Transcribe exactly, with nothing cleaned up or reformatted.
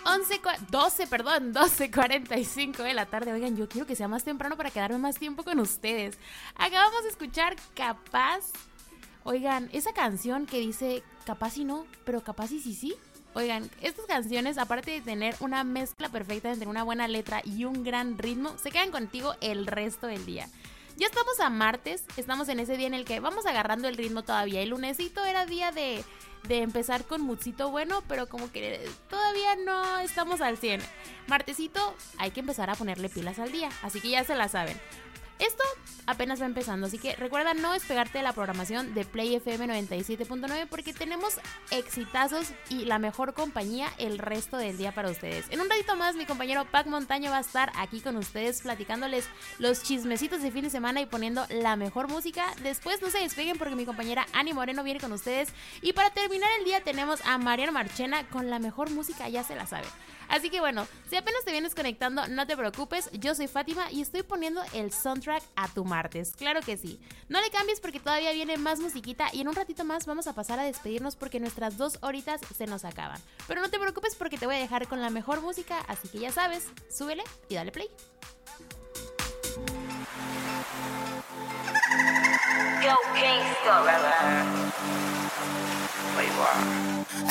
once, doce, perdón, doce cuarenta y cinco de la tarde. Oigan, yo quiero que sea más temprano para quedarme más tiempo con ustedes. Acabamos de escuchar Capaz. Oigan, esa canción que dice capaz y no, pero capaz y sí sí. Oigan, estas canciones, aparte de tener una mezcla perfecta entre una buena letra y un gran ritmo, se quedan contigo el resto del día. Ya estamos a martes, estamos en ese día en el que vamos agarrando el ritmo todavía. El lunesito era día de, de empezar con moodcito bueno, pero como que todavía no estamos al cien. Martesito hay que empezar a ponerle pilas al día, así que ya se la saben. Esto apenas va empezando, así que recuerda no despegarte de la programación de Play F M noventa y siete punto nueve porque tenemos exitazos y la mejor compañía el resto del día para ustedes. En un ratito más mi compañero Pac Montaño va a estar aquí con ustedes platicándoles los chismecitos de fin de semana y poniendo la mejor música. Después no se despeguen porque mi compañera Ani Moreno viene con ustedes. Y para terminar el día tenemos a Mariano Marchena con la mejor música, ya se la saben. Así que bueno, si apenas te vienes conectando, no te preocupes, yo soy Fátima y estoy poniendo el soundtrack a tu martes, claro que sí. No le cambies porque todavía viene más musiquita y en un ratito más vamos a pasar a despedirnos porque nuestras dos horitas se nos acaban. Pero no te preocupes porque te voy a dejar con la mejor música, así que ya sabes, súbele y dale play. Go Gangsta.